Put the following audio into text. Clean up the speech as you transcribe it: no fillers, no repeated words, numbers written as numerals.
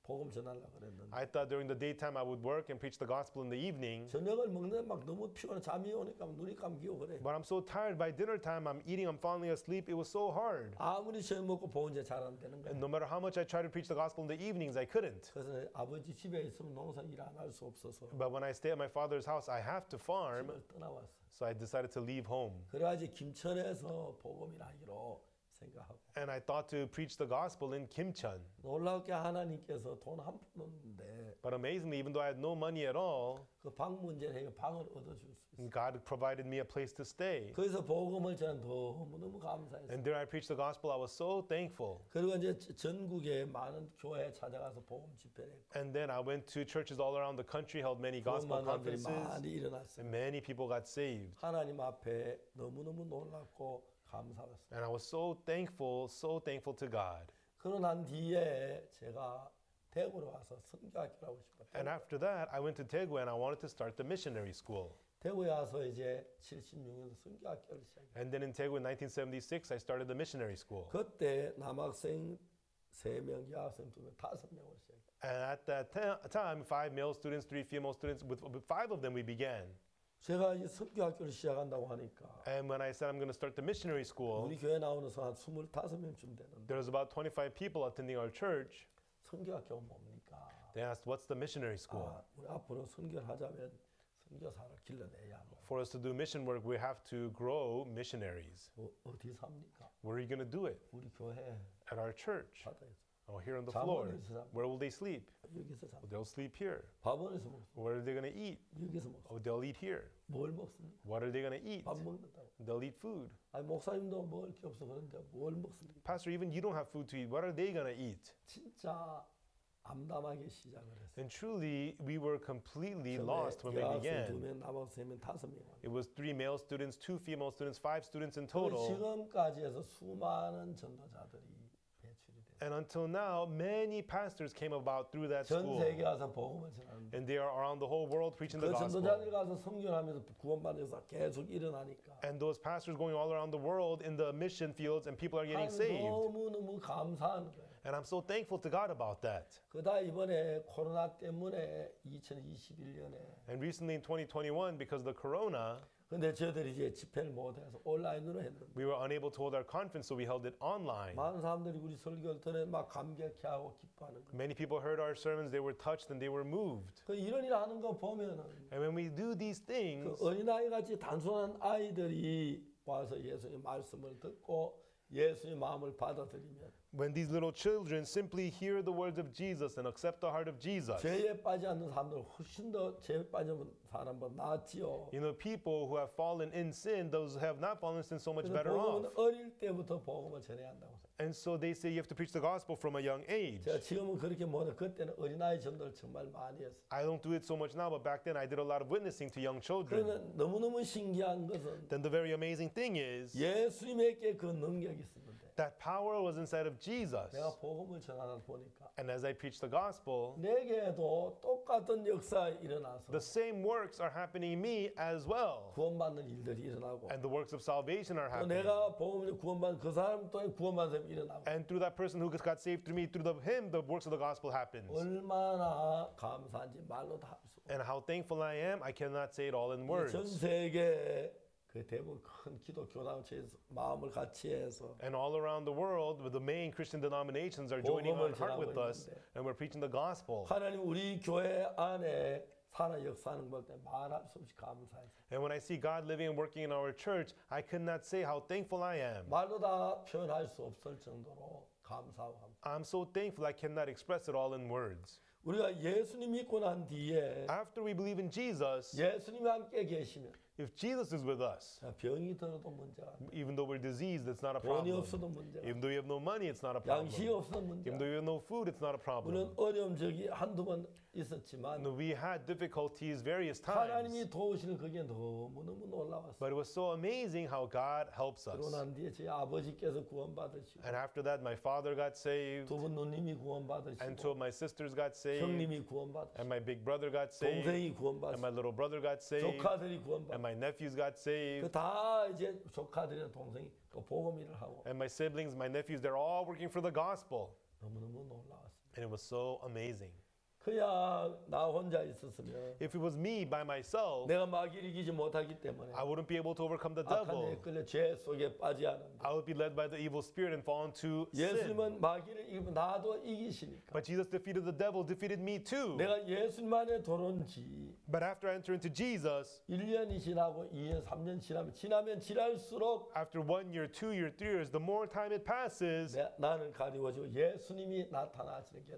복음 전하려고 그랬는데 I thought during the daytime I would work and preach the gospel in the evening. 저녁을 먹는데 막 너무 피곤해 잠이 오니까 눈이 감기고 그래. But I'm so tired by dinner time. I'm eating, I'm falling asleep. It was so hard. 아무리 저녁 먹고 복음제 잘 안 되는 거야. And no matter how much I tried to preach the gospel in the evenings, I couldn't. 그래서 아버지 집에 있으면 농사 일 안 할 수 없어서 But when I stay at my father's house, I have to farm. 집을 떠나왔어. So I decided to leave home. 그래가지고 김천에서 복음이나 하기로 생각하고 And I thought to preach the gospel in Kimcheon. 놀랍게 하나님께서 돈 한 푼 없는데 But amazingly, even though I had no money at all, 그 방 문제를 해서 방을 얻어줄 수 있어. God provided me a place to stay. 거기서 복음을 저는 너무너무 감사했어요. And there I preached the gospel. I was so thankful. 그리고 이제 전국에 많은 교회에 찾아가서 복음 집회를 했고 And then I went to churches all around the country, held many 그런 gospel 만남들이 conferences, 많이 일어났어요. and many people got saved. 하나님 앞에 너무너무 놀랍고 감사했어요. And I was so thankful to God. 그러고 난 뒤에 제가 대구로 와서 선교학교를 하고 싶었어요. And after that, I went to Daegu and I wanted to start the missionary school. 대구에 와서 이제 76년도 선교학교를 시작했어요. And then in Daegu in 1976, I started the missionary school. 그때 남학생 3명, 여학생 2명, 5명으로 시작했어요. And at that time, 5 male students, 3 female students, with 5 of them we began. 제가 이 선교학교를 시작한다고 하니까 And when I said I'm going to start the missionary school, 우리 교회 나오는 한 25명쯤 되는데 there was about 25 people attending our church. 선교학교는 뭡니까? They asked, what's the missionary school? 아, 우리 앞으로 선교를 하자면 선교사를 길러내야 뭐. For us to do mission work, we have to grow missionaries. 어디서 합니까? Where are you going to do it? 우리 교회 At our church. 바다에서 Oh, here on the 잠은 floor. 어디서 잡? Where will they sleep? 여기서 잡. They'll sleep here. 밥은 어디서 먹습니까? Where are they going to eat? 여기서 먹습니다. Oh, they'll eat here. 뭘 먹습니까? What are they going to eat? 밥 먹는다고. They'll eat food. 아니 목사님도 먹을 게 없어 그런데 뭘 먹습니까? Pastor, even you don't have food to eat. What are they going to eat? 진짜 암담하게 시작을 했어요. And truly, we were completely lost when we 여학생 began. 2명, 남학생 3명, 5명. It was 3 male students, 2 female students, 5 students in total. 지금까지 해서 수많은 전도자들이 배출이 됐어요. And until now, many pastors came about through that 전 school. 세계 가서 복음을 전하는데 And they are around the whole world preaching the 그 gospel. 전도자들 가서 선교하면서 구원받는 역사 계속 일어나니까 And those pastors going all around the world in the mission fields and people are getting saved. 너무너무 감사한 거예요. And I'm so thankful to God about that. 그다 이번에 코로나 때문에 2021년에 And recently in 2021, because of the corona, 근데 저희들이 이제 집회를 못해서 온라인으로 했는데 we were unable to hold our conference, so we held it online. 많은 사람들이 우리 설교를 들어 막 감격해하고 기뻐하는 거예요. Many people heard our sermons, they were touched and they were moved. 그 이런 일 하는 거 보면은 And when we do these 그 things, 어린아이 같이 단순한 아이들이 와서 예수님 말씀을 듣고 예수님 마음을 받아들이면 when these little children simply hear the words of Jesus and accept the heart of Jesus, 죄에 빠지 않는 사람들 훨씬 더 죄에 빠진 사람보다 낫지요. you know, people who have fallen in sin, those who have not fallen in sin, so much 그래서 better 복음은 off. 어릴 때부터 복음을 전해야 한다고 생각해요. And so they say you have to preach the gospel from a young age. 제가 지금은 그렇게 못해. 그때는 어린아이 전도를 정말 많이 했어요. I don't do it so much now, but back then I did a lot of witnessing to young children. 그러면 너무너무 신기한 것은 Then the very amazing thing is 예수님에게 그 능력이 있었는데 that power was inside of Jesus. 내가 복음을 전하다 보니까 And as I preach the gospel, 내게도 똑같은 역사가 일어나서 the same works are happening in me as well. 구원받는 일들이 일어나고 And the works of salvation are 또 happening. 내가 복음을 구원받는 그 사람 또한 구원받는 사람이 일어나고 And through that person who got saved through me, through him, the works of the gospel happens. 얼마나 감사한지 말로 다 할 수 없어요. And how thankful I am, I cannot say it all in 전 words. 세계 그 대부분 큰 기독교 단체에서 마음을 같이 해서 And all around the world, the main Christian denominations are joining on heart with us, and we're preaching the gospel. 하나님 우리 교회 안에 살아 역사하는 것 때문에 말할 수 없이 감사해요. And when I see God living and working in our church, I could not say how thankful I am. 말로 다 표현할 수 없을 정도로 감사하고 합니다. I'm so thankful I cannot express it all in words. 우리가 예수님 믿고 난 뒤에 After we believe in Jesus, 예수님이 함께 계시면 if Jesus is with us, 병이 들어도 문제가 안 돼. even though we're diseased, it's not a 돈이 problem. 없어도 문제가 안 Even though we have no money, it's not a 돼. 양식이 problem. 없어도 문제가 Even 안 though 돼. we have no food, it's not a problem. 우리는 어려움 적이 한두 번 있었지만 No, we had difficulties various 하나님이 times, 도우시는 그게 너무너무 놀라웠어요. but it was so amazing how God helps 그러고 us. 난 뒤에 제 아버지께서 구원받으시고 And after that, my father got saved, 두 분 누님이 and 구원받으시고 two of my sisters got saved, 형님이 구원받으시고 and my big brother got saved, 동생이 and my 구원받으시고 little brother got saved, 조카들이 구원받으시고 and my nephews got saved, 다 이제 조카들이나 동생이 또 복음 일을 하고 and my siblings, my nephews, they're all working for the gospel. 너무너무 놀라웠습니다. And it was so amazing. 그야 나 혼자 있었으면 If it was me by myself, 내가 마귀를 이기지 못하기 때문에 I wouldn't be able to overcome the 악한 devil. 에 끌려 죄 속에 빠지 않는데 I would be led by the evil spirit and fall into sin. 예수님은 마귀를 이기면 나도 이기시니까 But Jesus defeated the devil, defeated me too. 내가 예수님 안에 들어온지 But after I enter into Jesus, 1년이 지나고 2년, 3년 지나면 지날수록 after 1 year, 2 year, 3 years, the more time it passes, 나는 가리워지고 예수님이 나타나시는 게